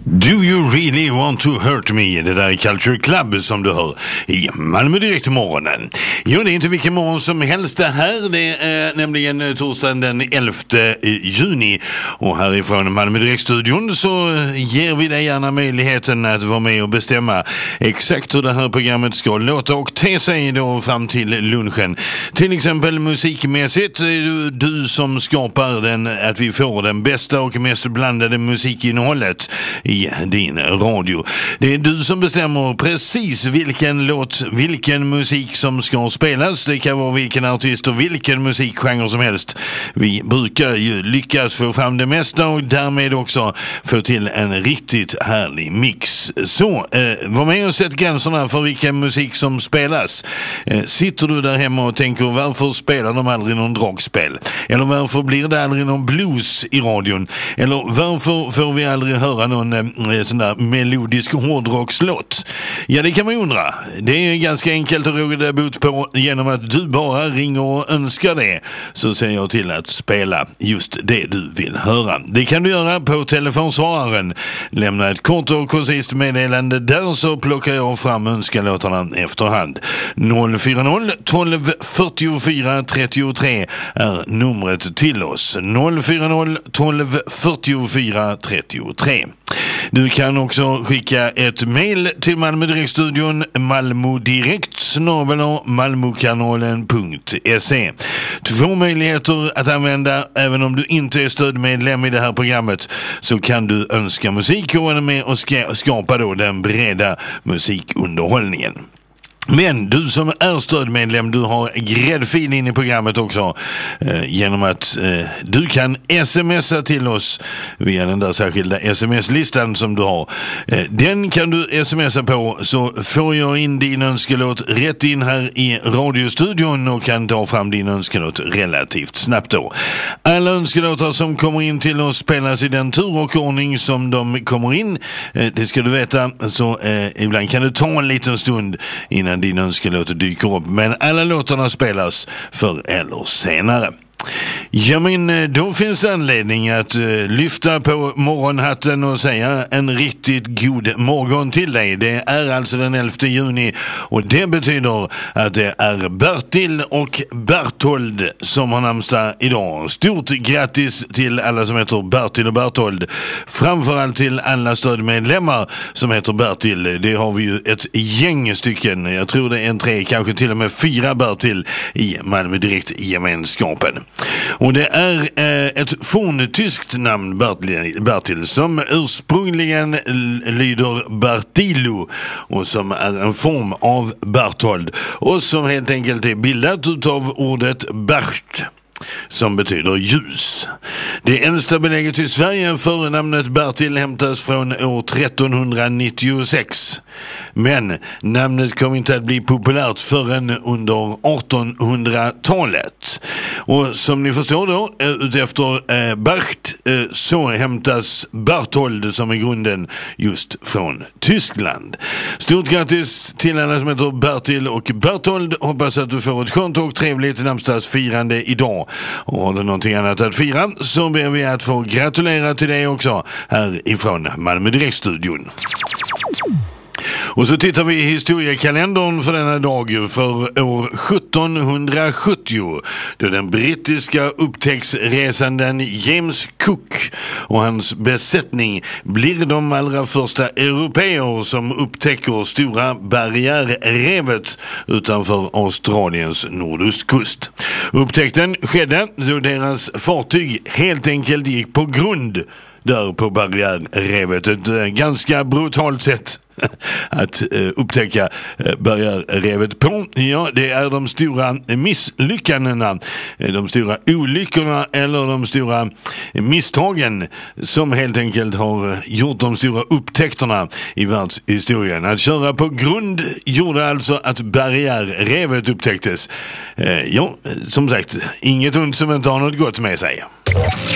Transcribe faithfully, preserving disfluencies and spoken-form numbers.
Do you really want to hurt me? Det där är Culture Club som du hör i Malmö Direkt morgonen. Jo, det är inte vilken morgon som helst det här. Det är nämligen torsdagen den elfte juni. Och härifrån Malmö Direkt-studion så ger vi dig gärna möjligheten att vara med och bestämma exakt hur det här programmet ska låta och te sig då fram till lunchen. Till exempel musikmässigt är det du som skapar den, att vi får den bästa och mest blandade musikinnehållet i din radio. Det är du som bestämmer precis vilken låt, vilken musik som ska spelas. Det kan vara vilken artist och vilken musikgenre som helst. Vi brukar ju lyckas få fram det mesta och därmed också få till en riktigt härlig mix. Så, eh, var med och sätt gränserna för vilken musik som spelas. Eh, sitter du där hemma och tänker, varför spelar de aldrig någon dragspel? Eller varför blir det aldrig någon blues i radion? Eller varför får vi aldrig höra någon eh, sån där melodisk hårdrockslåt? Ja, det kan man undra. Det är ganska enkelt att råda bot på genom att du bara ringer och önskar det. Så ser jag till att spela just det du vill höra. Det kan du göra på telefonsvararen. Lämna ett kort och koncist meddelande där, så plockar jag fram önskalåtarna efterhand. noll fyra noll tolv fyrtiofyra trettiotre är numret till oss. noll fyra noll tolv fyrtiofyra trettiotre. Du kan också skicka ett mejl till Malmö Direkt-studion, malmodirekt snabel-a malmokanalen punkt se. Två möjligheter att använda. Även om du inte är stödmedlem i det här programmet så kan du önska musik och vara med och ska, skapa då den breda musikunderhållningen. Men du som är stödmedlem, du har gräddfil in i programmet också eh, genom att eh, du kan smsa till oss via den där särskilda sms-listan som du har. Eh, den kan du smsa på, så får jag in din önskelåt rätt in här i radiostudion och kan ta fram din önskelåt relativt snabbt då. Alla önskelåtar som kommer in till oss spelas i den tur och ordning som de kommer in. Eh, det ska du veta, så eh, ibland kan det ta en liten stund innan din önskelåt dyker upp, men alla låtarna spelas förr eller senare. Ja, men då finns det anledning att uh, lyfta på morgonhatten och säga en riktigt god morgon till dig. Det är alltså den elfte juni och det betyder att det är Bertil och Berthold som har namnsdag idag. Stort grattis till alla som heter Bertil och Berthold. Framförallt till alla stödmedlemmar som heter Bertil. Det har vi ju ett gäng stycken. Jag tror det är en tre, kanske till och med fyra Bertil i Malmö Direkt-gemenskapen. Och det är eh, ett forntyskt namn, Bertil, Bertil, som ursprungligen lyder Bertilo och som är en form av Berthold och som helt enkelt är bildat utav ordet Bert, som betyder ljus. Det äldsta belägget i Sverige för namnet Bertil hämtas från år trettonhundranittiosex. Men namnet kom inte att bli populärt förrän under artonhundratalet. Och som ni förstår då, utefter eh, Bert eh, så hämtas Berthold som är grunden just från Tyskland. Stort grattis till alla som heter Bertil och Berthold. Hoppas att du får ett skönt och trevligt namnsdagsfirande idag. Och har du någonting annat att fira så ber vi att få gratulera till dig också här ifrån Malmö Direkt-studion. Och så tittar vi i historiekalendern för denna dag för år sjuttonhundrasjuttio, då den brittiska upptäcktsresanden James Cook och hans besättning blir de allra första europeer som upptäcker stora barriärrevet utanför Australiens nordostkust. Upptäckten skedde då deras fartyg helt enkelt gick på grund där på barriärrevet. Ett äh, ganska brutalt sätt att uh, upptäcka uh, barriärrevet på. Ja, det är de stora misslyckandena, de stora olyckorna eller de stora misstagen som helt enkelt har gjort de stora upptäckterna i världshistorien. Att köra på grund gjorde alltså att barriärrevet upptäcktes. Uh, ja, som sagt, inget ont som inte har något gott med sig.